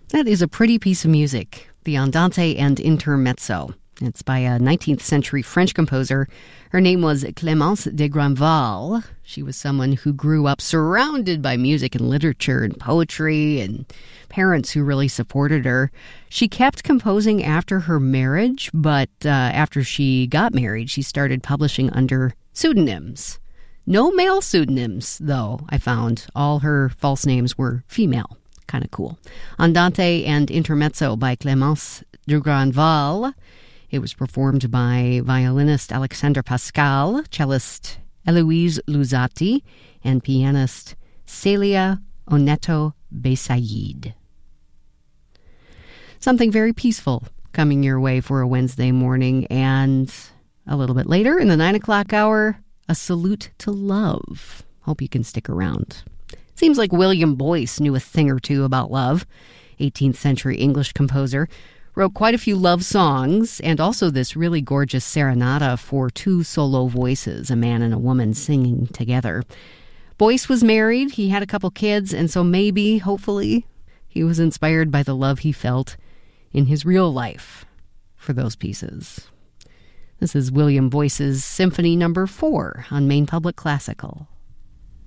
That is a pretty piece of music, the Andante and Intermezzo. It's by a 19th century French composer. Her name was Clémence de Grandval. She was someone who grew up surrounded by music and literature and poetry and parents who really supported her. She kept composing after her marriage, but after she got married, she started publishing under pseudonyms. No male pseudonyms, though, I found. All her false names were female. Kind of cool. Andante and Intermezzo by Clémence de Grandval. It was performed by violinist Alexandre Pascal, cellist Eloise Luzzati, and pianist Celia Oneto Besaid. Something very peaceful coming your way for a Wednesday morning, and a little bit later in the 9 o'clock hour, a salute to love. Hope you can stick around. Seems like William Boyce knew a thing or two about love. 18th century English composer. Wrote quite a few love songs, and also this really gorgeous serenata for two solo voices, a man and a woman singing together. Boyce was married, he had a couple kids, and so maybe, hopefully, he was inspired by the love he felt in his real life for those pieces. This is William Boyce's Symphony No. 4 on Maine Public Classical.